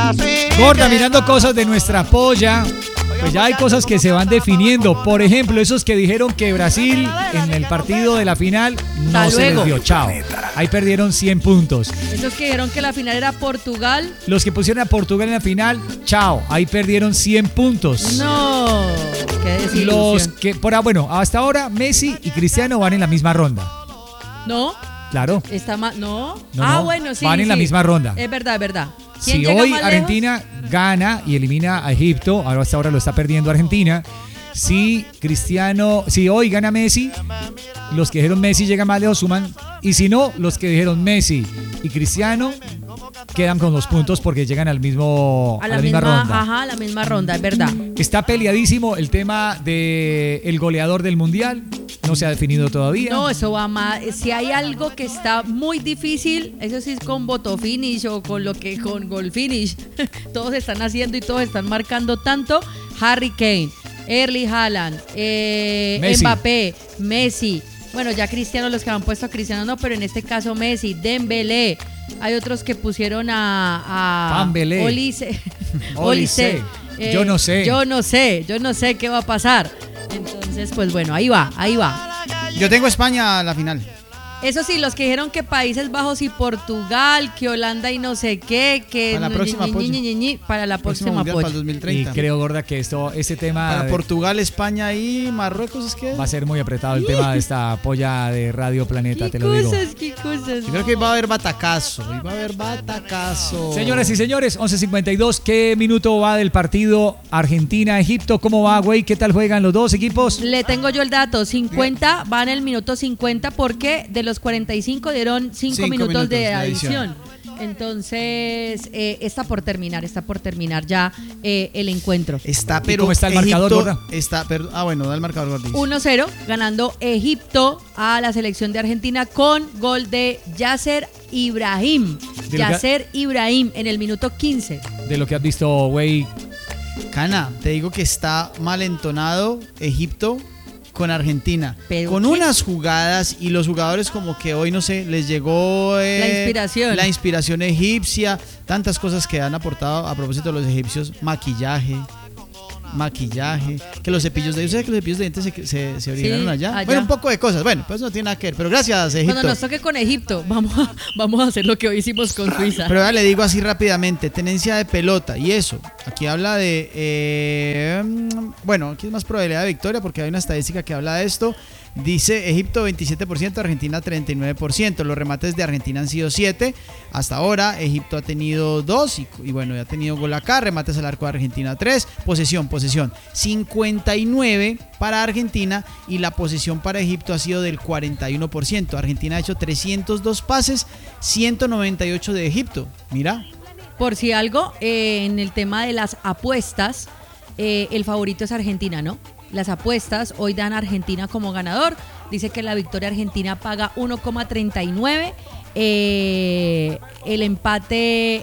Gorda, mirando cosas de nuestra polla, pues ya hay cosas que se van definiendo. Por ejemplo, esos que dijeron que Brasil en el partido de la final no se les dio. Chao. Ahí perdieron 100 puntos. Esos que dijeron que la final era Portugal. Los que pusieron a Portugal en la final, chao. Ahí perdieron 100 puntos. No. Qué desilusión. Los que, bueno, hasta ahora Messi y Cristiano van en la misma ronda. ¿No? Claro. Está mal. ¿No? No, Bueno, sí. Van en la misma ronda. Es verdad, es verdad. Si hoy Argentina gana y elimina a Egipto, ahora hasta ahora lo está perdiendo Argentina. Si hoy gana Messi, los que dijeron Messi llegan más lejos suman. Y si no, los que dijeron Messi y Cristiano quedan con los puntos porque llegan a la misma ronda. Ajá, a la misma ronda, es verdad. Está peleadísimo el tema del goleador del Mundial. No se ha definido todavía. No, eso va más. Si hay algo que está muy difícil, eso sí es con voto finish o con gol finish. Todos están haciendo y todos están marcando tanto. Harry Kane, Erling Haaland, Mbappé, Messi. Bueno, ya Cristiano, los que han puesto a Cristiano no, pero en este caso Messi, Dembélé. Hay otros que pusieron a Olise. Olise. Yo no sé qué va a pasar. Entonces, pues bueno, ahí va. Yo tengo España a la final. Eso sí, los que dijeron que Países Bajos y Portugal, que Holanda y no sé qué, que para la próxima para la próxima mundial, para el 2030. Y creo, Gorda, que este tema para Portugal, España y Marruecos es que va a ser muy apretado el tema de esta polla de Radio Planeta, te lo digo. ¿Qué cosas? Yo creo que va a haber batacazo. Señoras y señores, 11:52, ¿qué minuto va del partido Argentina-Egipto? ¿Cómo va, güey? ¿Qué tal juegan los dos equipos? Le tengo yo el dato, 50, van el minuto 50 porque de los 45 dieron 5 minutos de adición. Entonces, está por terminar ya el encuentro. Pero ¿cómo está el marcador, Gorda? Da el marcador, Gorda. 1-0, ganando Egipto a la selección de Argentina con gol de Yasser Ibrahim. Ibrahim en el minuto 15. De lo que has visto, güey. Cana, te digo que está mal entonado Egipto con Argentina, con ¿qué? Unas jugadas y los jugadores como que hoy no sé, les llegó la inspiración egipcia, tantas cosas que han aportado a propósito de los egipcios, maquillaje, que los cepillos de dientes, ¿sabes que los cepillos de dientes se originaron allá? Bueno, un poco de cosas, pues no tiene nada que ver, pero gracias, Egipto. Cuando nos toque con Egipto, vamos a hacer lo que hoy hicimos con Suiza. Pero ya le digo así rápidamente, tenencia de pelota y eso, aquí habla de, aquí es más probabilidad de victoria porque hay una estadística que habla de esto. Dice Egipto 27%, Argentina 39%. Los remates de Argentina han sido 7. Hasta ahora Egipto ha tenido 2 y bueno, ya ha tenido gol acá. Remates al arco de Argentina 3. Posesión 59 para Argentina y la posesión para Egipto ha sido del 41%. Argentina ha hecho 302 pases, 198 de Egipto. Mira. Por si algo, en el tema de las apuestas, el favorito es Argentina, ¿no? Las apuestas hoy dan a Argentina como ganador. Dice que la victoria argentina paga 1,39. El empate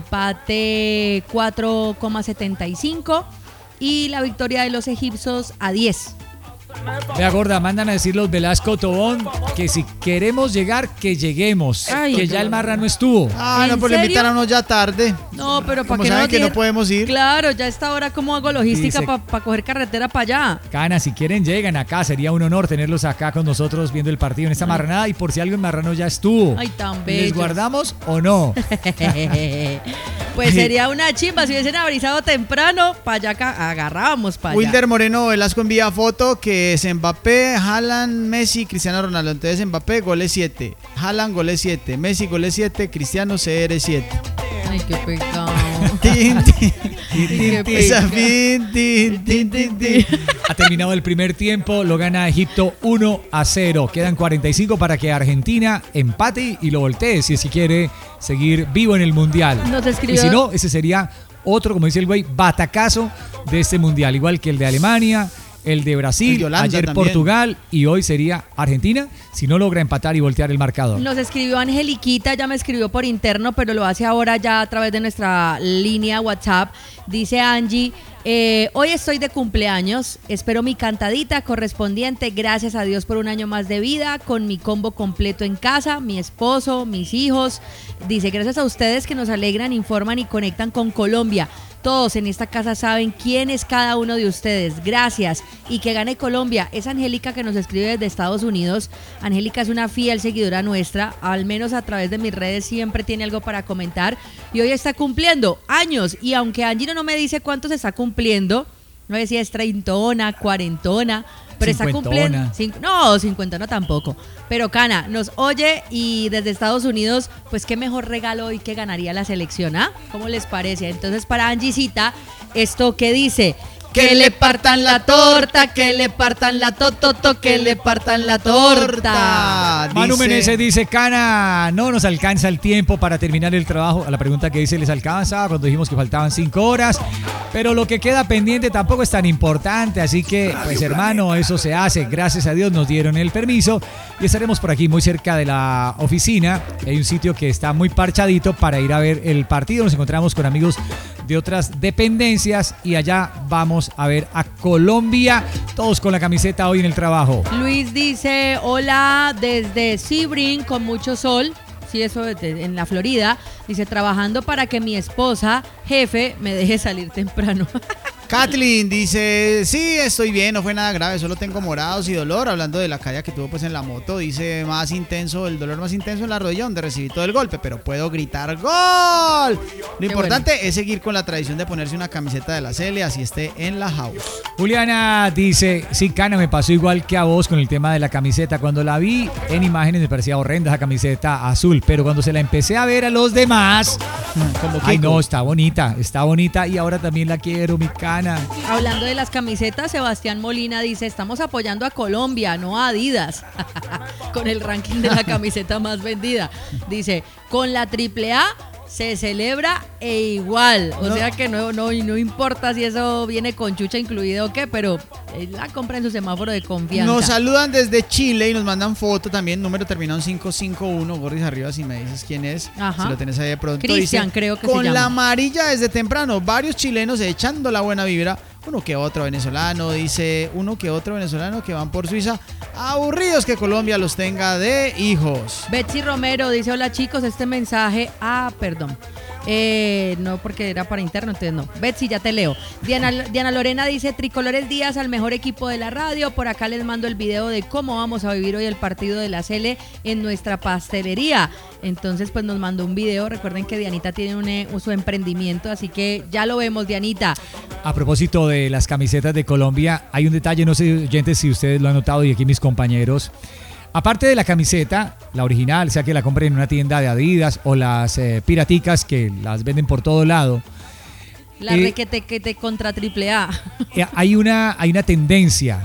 4,75. Y la victoria de los egipcios a 10. Vea, Gorda, mandan a decir los Velasco Tobón que si queremos llegar, que lleguemos. Que ya el marrano estuvo. No, pues le invitaron ya tarde. No, pero para que saben que no podemos ir. Claro, ya a esta hora, ¿cómo hago logística para coger carretera para allá? Cana, si quieren, llegan acá. Sería un honor tenerlos acá con nosotros viendo el partido en esta marranada. Y por si algo el marrano ya estuvo. Ay, tan bello. ¿Les guardamos o no? Pues sería una chimba. Si hubiesen avisado temprano, para allá agarrábamos para allá. Wilder Moreno Velasco envía foto que es Mbappé, Haaland, Messi, Cristiano Ronaldo. Entonces Mbappé, goles 7. Haaland, goles 7. Messi, goles 7. Cristiano, CR7. Ay, qué pecado. Ha terminado el primer tiempo, lo gana Egipto 1-0. Quedan 45 para que Argentina empate y lo voltee si quiere seguir vivo en el Mundial. Y si no, ese sería otro, como dice el güey, batacazo de este Mundial. Igual que el de Alemania, el de Brasil, ayer también. Portugal y hoy sería Argentina si no logra empatar y voltear el marcador. Nos escribió Angeliquita, ya me escribió por interno, pero lo hace ahora ya a través de nuestra línea WhatsApp. Dice Angie, Hoy estoy de cumpleaños, espero mi cantadita correspondiente, gracias a Dios por un año más de vida, con mi combo completo en casa, mi esposo, mis hijos. Dice, gracias a ustedes que nos alegran, informan y conectan con Colombia. Todos en esta casa saben quién es cada uno de ustedes. Gracias. Y que gane Colombia. Es Angélica que nos escribe desde Estados Unidos. Angélica es una fiel seguidora nuestra. Al menos a través de mis redes siempre tiene algo para comentar. Y hoy está cumpliendo años. Y aunque Angie no me dice cuántos está cumpliendo, no sé si es treintona, cuarentona, pero está cumpliendo. No, 50 tampoco. Pero Cana nos oye y desde Estados Unidos, pues qué mejor regalo hoy que ganaría la selección, ¿ah? ¿Cómo les parece? Entonces para Angisita, esto que dice, que le partan la torta, que le partan la tototo, que le partan la torta. Manu Meneses dice, Cana, no nos alcanza el tiempo para terminar el trabajo. A la pregunta que dice, ¿les alcanza? Cuando dijimos que faltaban 5 horas. Pero lo que queda pendiente tampoco es tan importante, así que, pues hermano, eso se hace. Gracias a Dios nos dieron el permiso y estaremos por aquí muy cerca de la oficina. Hay un sitio que está muy parchadito para ir a ver el partido. Nos encontramos con amigos de otras dependencias y allá vamos a ver a Colombia, todos con la camiseta hoy en el trabajo. Luis dice, hola desde Sebring con mucho sol. Sí, eso en la Florida. Dice, trabajando para que mi esposa, jefe, me deje salir temprano. Kathleen dice, sí, estoy bien, no fue nada grave, solo tengo morados y dolor. Hablando de la caída que tuvo pues en la moto, dice, el dolor más intenso en la rodilla donde recibí todo el golpe, pero puedo gritar ¡gol! Lo importante es seguir con la tradición de ponerse una camiseta de la Cele, así esté en la house. Juliana dice, sí, Cana, me pasó igual que a vos con el tema de la camiseta. Cuando la vi en imágenes me parecía horrenda esa camiseta azul, pero cuando se la empecé a ver a los demás, como ay no, está bonita y ahora también la quiero, mi Cana. Hablando de las camisetas, Sebastián Molina dice, estamos apoyando a Colombia, no a Adidas, con el ranking de la camiseta más vendida. Dice, con la AAA se celebra igual, o sea que no importa si eso viene con chucha incluida o qué, pero la compra en su semáforo de confianza. Nos saludan desde Chile y nos mandan foto también, número terminado en 551, Gorris arriba si me dices quién es. Ajá. Si lo tenés ahí de pronto. Cristian, creo que se llama. Con la amarilla desde temprano, varios chilenos echando la buena vibra. Uno que otro venezolano, dice, que van por Suiza, aburridos que Colombia los tenga de hijos. Betsy Romero dice, hola chicos, este mensaje, perdón, no porque era para interno, entonces no. Betsy, ya te leo. Diana Lorena dice, Tricolores Díaz al mejor equipo de la radio, por acá les mando el video de cómo vamos a vivir hoy el partido de la Cele en nuestra pastelería. Entonces pues nos mandó un video, recuerden que Dianita tiene su emprendimiento, así que ya lo vemos, Dianita. A propósito de las camisetas de Colombia, hay un detalle, no sé, oyentes, si ustedes lo han notado y aquí mis compañeros. Aparte de la camiseta, la original, sea que la compren en una tienda de Adidas o las piraticas que las venden por todo lado. La requete contra AAA. Hay una tendencia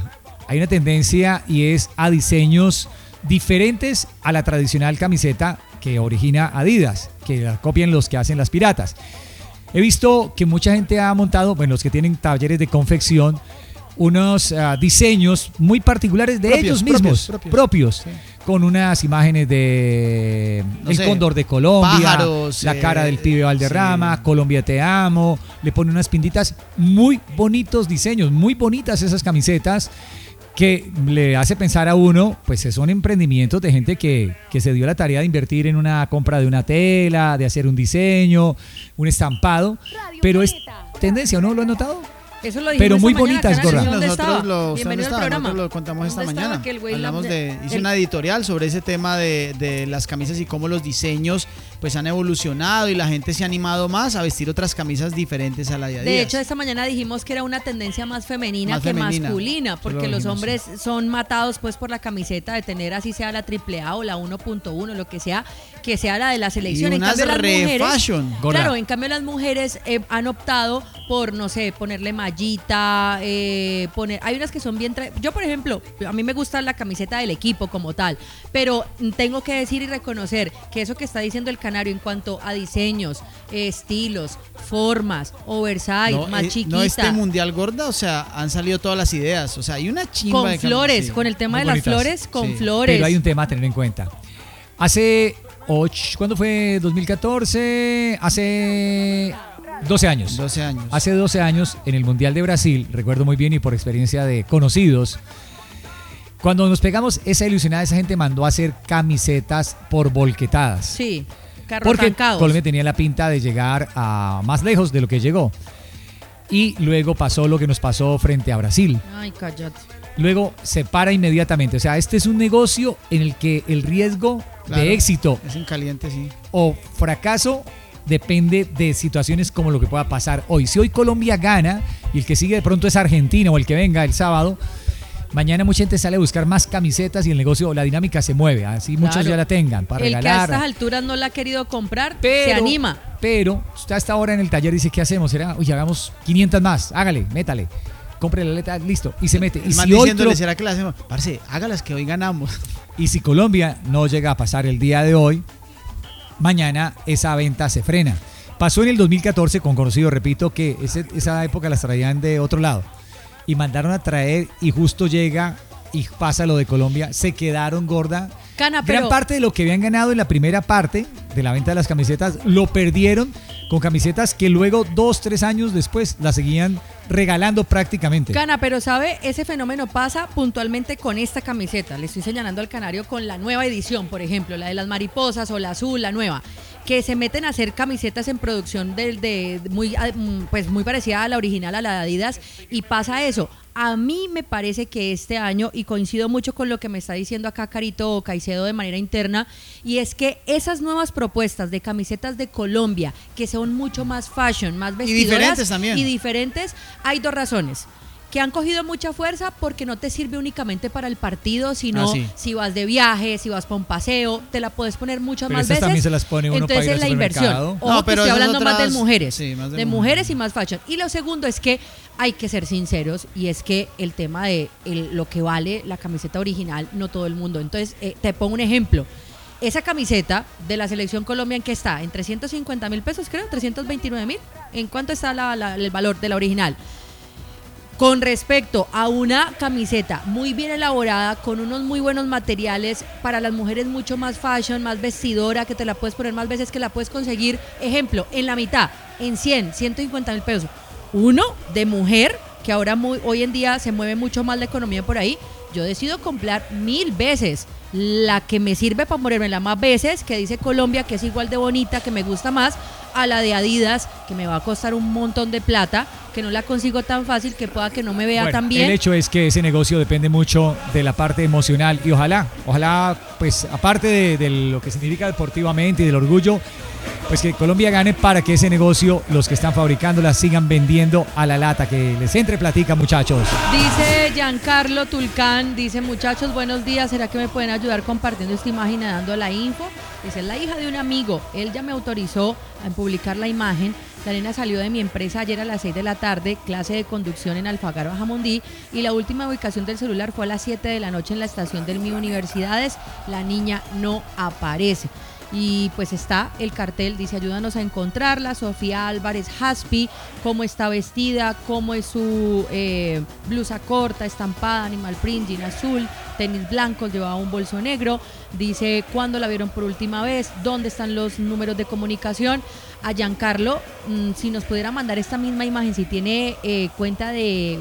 y es a diseños diferentes a la tradicional camiseta que origina Adidas, que la copian los que hacen las piratas. He visto que mucha gente ha montado, bueno, los que tienen talleres de confección, unos diseños muy particulares de ellos mismos, propios sí. Con unas imágenes de el cóndor de Colombia, pájaros, la cara del pibe Valderrama, sí. Colombia te amo, le ponen unas pintitas, muy bonitos diseños, muy bonitas esas camisetas, que le hace pensar a uno, pues son emprendimientos de gente que se dio la tarea de invertir en una compra de una tela, de hacer un diseño, un estampado, pero es tendencia, ¿no? ¿Lo han notado? Eso lo pero muy bonitas, Gorra. Nosotros lo contamos esta mañana. Hice una editorial sobre ese tema de las camisas y cómo los diseños pues han evolucionado y la gente se ha animado más a vestir otras camisas diferentes a la de Adidas. De hecho, esta mañana dijimos que era una tendencia más femenina que masculina, porque los hombres son matados pues por la camiseta de tener así sea la AAA o la 1.1, lo que sea la de la selección. Y unas en cambio, las mujeres, fashion. Claro, en cambio las mujeres han optado por, no sé, ponerle mallita, hay unas que son bien... Yo, por ejemplo, a mí me gusta la camiseta del equipo como tal, pero tengo que decir y reconocer que eso que está diciendo el Canario en cuanto a diseños, estilos, formas, oversize, más chiquita. No, este mundial, Gorda, o sea, han salido todas las ideas, o sea, hay una chimba con flores, con el tema de bonitas. Las flores, con flores. Pero hay un tema a tener en cuenta. ¿Cuándo fue? 2014, hace 12 años. 12 años. Hace 12 años, en el Mundial de Brasil, recuerdo muy bien y por experiencia de conocidos, cuando nos pegamos esa ilusionada, esa gente mandó a hacer camisetas por volquetadas. Sí, porque arrancados. Colombia tenía la pinta de llegar a más lejos de lo que llegó. Y luego pasó lo que nos pasó frente a Brasil. Ay, cállate. Luego se para inmediatamente. O sea, este es un negocio en el que el riesgo de éxito es en caliente, sí, o fracaso depende de situaciones como lo que pueda pasar hoy. Si hoy Colombia gana y el que sigue de pronto es Argentina o el que venga el sábado, mañana mucha gente sale a buscar más camisetas y el negocio, la dinámica se mueve. Así muchos ya la tengan para regalar. El que a estas alturas no la ha querido comprar, se anima. Pero usted hasta ahora en el taller dice, ¿qué hacemos? ¿Será? Uy, hagamos 500 más. Hágale, métale. Compre la letra, listo. Y se mete. Y si diciéndole, ¿será que la hacemos? Parce, hágalas que hoy ganamos. Y si Colombia no llega a pasar el día de hoy, mañana esa venta se frena. Pasó en el 2014 con conocido, repito, que esa época las traían de otro lado. Y mandaron a traer y justo llega y pasa lo de Colombia. Se quedaron gorda. Gran parte de lo que habían ganado en la primera parte de la venta de las camisetas lo perdieron con camisetas que luego 2-3 años después las seguían regalando prácticamente. Cana, pero ¿sabe? Ese fenómeno pasa puntualmente con esta camiseta. Le estoy señalando al Canario con la nueva edición, por ejemplo, la de las mariposas o la azul, la nueva, que se meten a hacer camisetas en producción muy parecida a la original, a la de Adidas, y pasa eso. A mí me parece que este año, y coincido mucho con lo que me está diciendo acá Carito Caicedo de manera interna, y es que esas nuevas propuestas de camisetas de Colombia, que son mucho más fashion, más vestidoras, y diferentes también. Y diferentes, hay dos razones. Que han cogido mucha fuerza porque no te sirve únicamente para el partido, sino si vas de viaje, si vas para un paseo, te la puedes poner muchas más veces. También se las pone uno. Entonces para ir es la inversión. Ojo, pero estoy hablando más de mujeres, de mujeres y más fashion. Y lo segundo es que hay que ser sinceros, y es que el tema de lo que vale la camiseta original, no todo el mundo. Entonces, te pongo un ejemplo. Esa camiseta de la Selección Colombia, ¿en qué está? En 350.000 pesos, creo, 329.000. ¿En cuánto está el valor de la original? Con respecto a una camiseta muy bien elaborada, con unos muy buenos materiales, para las mujeres mucho más fashion, más vestidora, que te la puedes poner más veces, que la puedes conseguir, ejemplo, en la mitad, en 150.000 pesos. Uno de mujer, que ahora hoy en día se mueve mucho más la economía por ahí, yo decido comprar 1000 veces la que me sirve para ponérmela más veces, que dice Colombia, que es igual de bonita, que me gusta más, a la de Adidas, que me va a costar un montón de plata, que no la consigo tan fácil, que pueda que no me vea tan bien. El hecho es que ese negocio depende mucho de la parte emocional, y ojalá, pues aparte de lo que significa deportivamente y del orgullo, pues que Colombia gane para que ese negocio, los que están fabricándolas, sigan vendiendo a la lata, que les entre platica, muchachos. Dice Giancarlo Tulcán, dice, muchachos, buenos días, ¿será que me pueden ayudar compartiendo esta imagen y dando la info? Dice, es la hija de un amigo, él ya me autorizó a publicar la imagen. La nena salió de mi empresa ayer a las 6 de la tarde, clase de conducción en Alfagar, Bajamundí, y la última ubicación del celular fue a las 7 de la noche en la estación del MIU Universidades. La niña no aparece. Y pues está el cartel, dice, ayúdanos a encontrarla, Sofía Álvarez Haspi, cómo está vestida, cómo es su blusa corta, estampada, animal print, jean azul, tenis blancos, llevaba un bolso negro, dice cuándo la vieron por última vez, dónde están los números de comunicación. A Giancarlo, si nos pudiera mandar esta misma imagen, si tiene cuenta de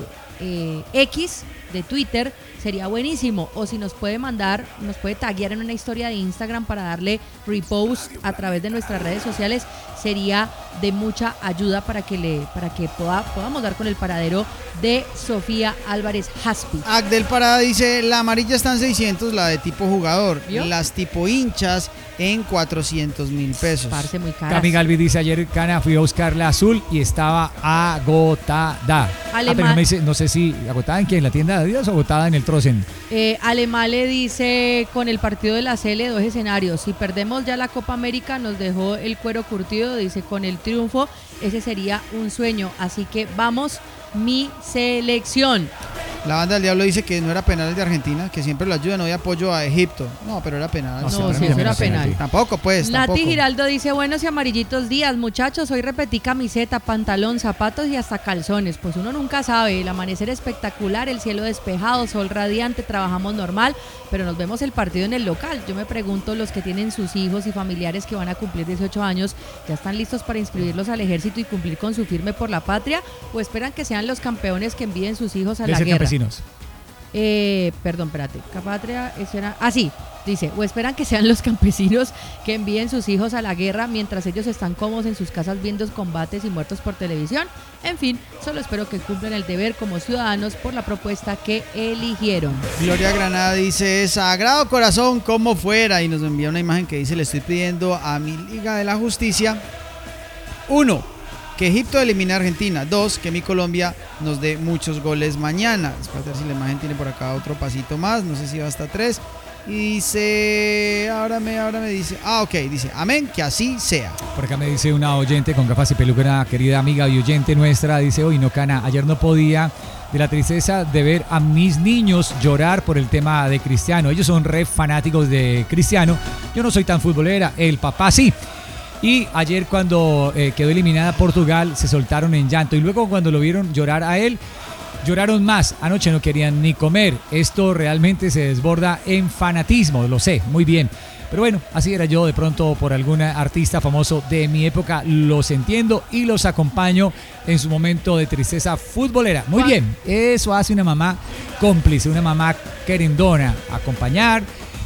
X, de Twitter, sería buenísimo. O si nos puede mandar, nos puede taguear en una historia de Instagram para darle repost a través de nuestras redes sociales, sería de mucha ayuda para que podamos dar con el paradero de Sofía Álvarez Haspi. Agdel Parada dice, la amarilla está en 600, la de tipo jugador. ¿Vio? Las tipo hinchas en 400.000 pesos. Parce, muy caras. Cami Galvi dice, ayer, Cana, fui a buscar la azul y estaba agotada. Pero no sé si agotada en qué, en la tienda de Adidas o agotada en el Trossen. Alemale dice, con el partido de la CL, 2 escenarios. Si perdemos ya la Copa América, nos dejó el cuero curtido, dice, con el triunfo, ese sería un sueño. Así que vamos, mi selección. La banda del Diablo dice que no era penal el de Argentina, que siempre lo ayudan, hoy apoyo a Egipto. No, pero era penal. No, sí, eso era penal. Tampoco, pues, Nati Giraldo dice, buenos y amarillitos días, muchachos, hoy repetí camiseta, pantalón, zapatos y hasta calzones, pues uno nunca sabe, el amanecer espectacular, el cielo despejado, sol radiante, trabajamos normal, pero nos vemos el partido en el local. Yo me pregunto, los que tienen sus hijos y familiares que van a cumplir 18 años, ¿ya están listos para inscribirlos al ejército y cumplir con su firme por la patria? ¿O esperan que sean los campeones que envíen sus hijos a la guerra? Perdón, espérate. Capatria, sí, dice, o esperan que sean los campesinos que envíen sus hijos a la guerra mientras ellos están cómodos en sus casas viendo combates y muertos por televisión. En fin, solo espero que cumplan el deber como ciudadanos por la propuesta que eligieron. Gloria Granada dice, Sagrado Corazón, como fuera, y nos envía una imagen que dice, le estoy pidiendo a mi Liga de la Justicia, 1, que Egipto elimine a Argentina, 2, que mi Colombia nos dé muchos goles mañana. Después a ver si la imagen tiene por acá otro pasito más, no sé si va hasta 3. Y dice, ahora me dice, dice, amén, que así sea. Por acá me dice una oyente con gafas y peluca, una querida amiga y oyente nuestra, dice, hoy no, Cana, ayer no podía de la tristeza de ver a mis niños llorar por el tema de Cristiano. Ellos son re fanáticos de Cristiano, yo no soy tan futbolera, el papá sí. Y ayer cuando quedó eliminada Portugal se soltaron en llanto y luego cuando lo vieron llorar a él, lloraron más. Anoche no querían ni comer. Esto realmente se desborda en fanatismo, lo sé, muy bien. Pero bueno, así era yo de pronto por algún artista famoso de mi época. Los entiendo y los acompaño en su momento de tristeza futbolera. Muy bien, eso hace una mamá cómplice, una mamá querendona. Acompañar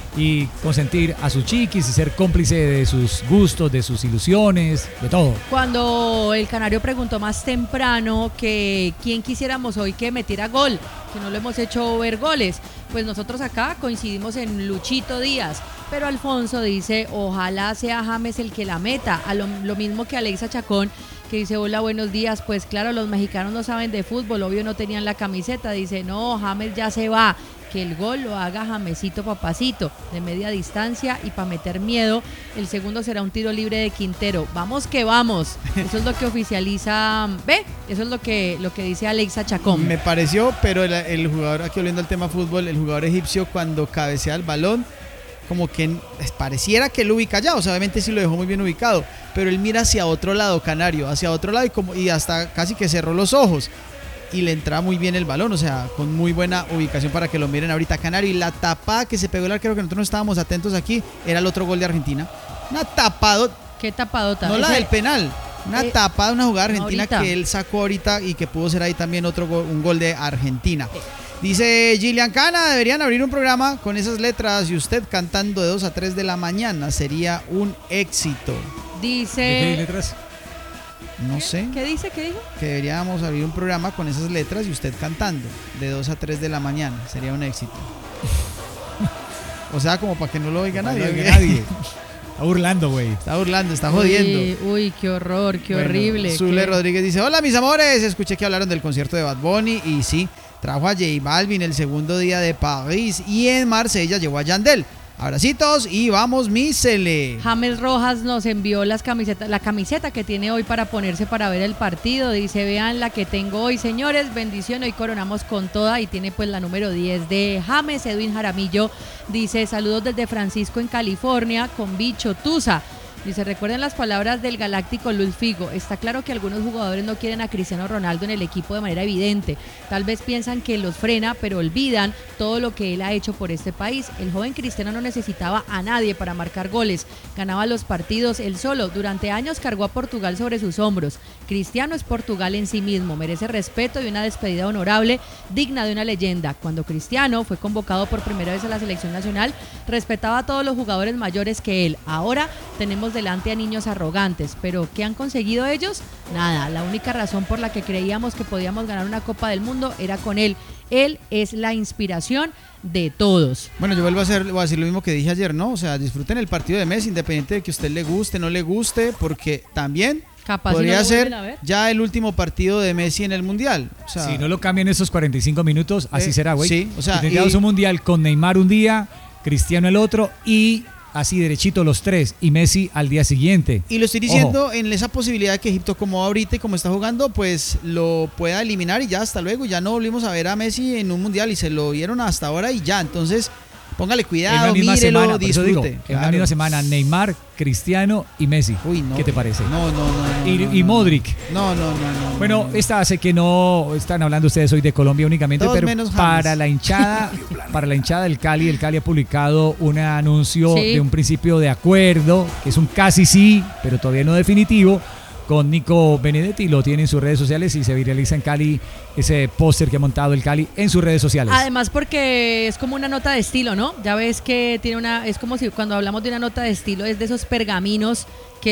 y consentir a sus chiquis y ser cómplice de sus gustos, de sus ilusiones, de todo. Cuando el Canario preguntó más temprano que quién quisiéramos hoy que metiera gol, que no lo hemos hecho ver goles, pues nosotros acá coincidimos en Luchito Díaz, pero Alfonso dice, ojalá sea James el que la meta, lo mismo que Alexa Chacón, que dice, hola, buenos días, pues claro, los mexicanos no saben de fútbol, obvio no tenían la camiseta, dice, no, James ya se va, que el gol lo haga Jamesito Papacito, de media distancia y para meter miedo, el segundo será un tiro libre de Quintero, vamos que vamos, eso es lo que oficializa, eso es lo que dice Alexa Chacón. Me pareció, pero el jugador, aquí volviendo al tema fútbol, el jugador egipcio cuando cabecea el balón, como que pareciera que lo ubica ya, o sea, obviamente sí lo dejó muy bien ubicado, pero él mira hacia otro lado, Canario, hacia otro lado y hasta casi que cerró los ojos y le entra muy bien el balón, o sea, con muy buena ubicación para que lo miren ahorita, Canario. Y la tapada que se pegó el arquero, que nosotros no estábamos atentos aquí, era el otro gol de Argentina. Una tapada. ¿Qué tapadota? No la del penal. Una tapada, una jugada argentina ahorita, que él sacó ahorita y que pudo ser ahí también un gol de Argentina. Dice Gillian Cana, deberían abrir un programa con esas letras y usted cantando de 2 a 3 de la mañana. Sería un éxito. Dice... ¿De qué letras? No sé. ¿Qué dice? ¿Qué dijo? Que deberíamos abrir un programa con esas letras y usted cantando de 2 a 3 de la mañana. Sería un éxito. O sea, como para que no lo oiga nadie. Está burlando, güey. Está burlando, está jodiendo. Uy, qué horror, qué horrible. Zule Rodríguez dice, hola mis amores, escuché que hablaron del concierto de Bad Bunny y sí, trajo a J Balvin el segundo día de París y en Marsella llevó a Yandel. Abracitos y vamos, mísele. James Rojas nos envió la camiseta que tiene hoy para ponerse para ver el partido. Dice, vean la que tengo hoy, señores, bendición, hoy coronamos con toda y tiene pues la número 10 de James. Edwin Jaramillo dice, saludos desde Francisco en California con Bicho Tusa. Dice, recuerden las palabras del galáctico Luis Figo, está claro que algunos jugadores no quieren a Cristiano Ronaldo en el equipo de manera evidente, tal vez piensan que los frena, pero olvidan todo lo que él ha hecho por este país. El joven Cristiano no necesitaba a nadie para marcar goles, ganaba los partidos él solo, durante años cargó a Portugal sobre sus hombros. Cristiano es Portugal en sí mismo, merece respeto y una despedida honorable, digna de una leyenda. Cuando Cristiano fue convocado por primera vez a la selección nacional, respetaba a todos los jugadores mayores que él. Ahora tenemos delante a niños arrogantes, pero ¿qué han conseguido ellos? Nada, la única razón por la que creíamos que podíamos ganar una Copa del Mundo era con él. Él es la inspiración de todos. Bueno, yo voy a decir lo mismo que dije ayer, ¿no? O sea, disfruten el partido de Messi, independiente de que a usted le guste, no le guste, porque también capaz podría ser ya el último partido de Messi en el Mundial. O sea, si no lo cambian esos 45 minutos, así será, güey. Sí, o sea, un Mundial con Neymar un día, Cristiano el otro y así derechito los tres y Messi al día siguiente. Y lo estoy diciendo en esa posibilidad de que Egipto, como ahorita y como está jugando, pues lo pueda eliminar y ya hasta luego. Ya no volvimos a ver a Messi en un mundial y se lo dieron hasta ahora y ya. Entonces, póngale cuidado, mírelo, disfrute. En la misma semana, Neymar, Cristiano y Messi. Uy, no. ¿Qué te parece? No. Y Modric. No. Bueno, esta hace que no están hablando ustedes hoy de Colombia únicamente, todos pero menos para la hinchada del Cali, el Cali ha publicado un anuncio de un principio de acuerdo, que es un casi sí, pero todavía no definitivo, con Nico Benedetti, lo tiene en sus redes sociales y se viraliza en Cali ese póster que ha montado el Cali en sus redes sociales. Además porque es como una nota de estilo, ¿no? Ya ves que tiene es como si cuando hablamos de una nota de estilo es de esos pergaminos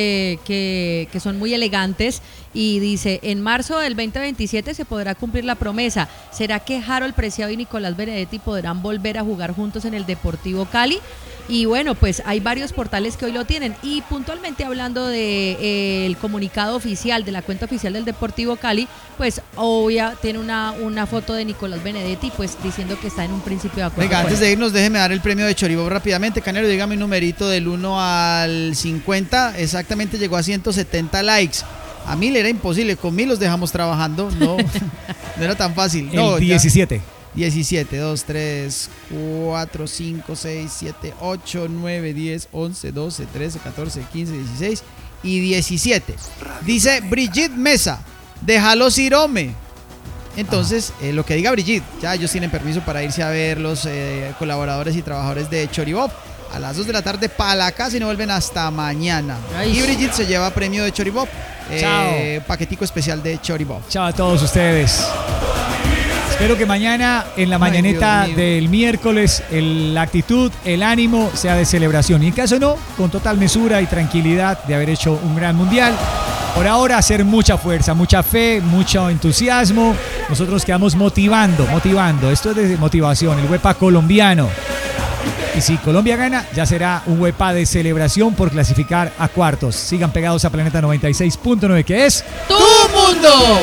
que son muy elegantes y dice, en marzo del 2027 se podrá cumplir la promesa. ¿Será que Harold Preciado y Nicolás Benedetti podrán volver a jugar juntos en el Deportivo Cali? Y bueno, pues hay varios portales que hoy lo tienen y puntualmente hablando de el comunicado oficial de la cuenta oficial del Deportivo Cali, pues obvia tiene una foto de Nicolás Benedetti pues diciendo que está en un principio de acuerdo. Venga, antes de irnos déjeme dar el premio de Choribó rápidamente. Canelo, dígame un numerito del 1 al 50, exactamente llegó a 170 likes. A 1000 era imposible, con 1000 los dejamos trabajando, no era tan fácil. El 17. 17, 2, 3, 4, 5, 6, 7, 8, 9, 10, 11, 12, 13, 14, 15, 16 y 17. Dice Brigitte Mesa, déjalo ir, hombre. Entonces, lo que diga Brigitte, ya ellos tienen permiso para irse a ver los colaboradores y trabajadores de Choribop. A las 2 de la tarde para la casa y no vuelven hasta mañana. Y Brigitte se lleva premio de Choribop. Paquetico especial de Choribop. Chao a todos ustedes. Espero que mañana en la mañaneta del miércoles la actitud, el ánimo sea de celebración. Y en caso no, con total mesura y tranquilidad de haber hecho un gran mundial. Por ahora hacer mucha fuerza, mucha fe, mucho entusiasmo. Nosotros quedamos motivando. Esto es de motivación, el huepa colombiano. Y si Colombia gana, ya será un huepa de celebración por clasificar a cuartos. Sigan pegados a Planeta 96.9, que es ¡Tu mundo!